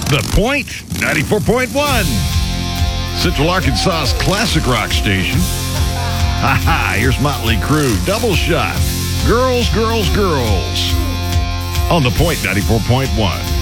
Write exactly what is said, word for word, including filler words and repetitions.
The Point, ninety-four point one. Central Arkansas's classic rock station. Ha ha, here's Motley Crue, Double Shot. Girls, girls, girls. On The Point, ninety-four point one.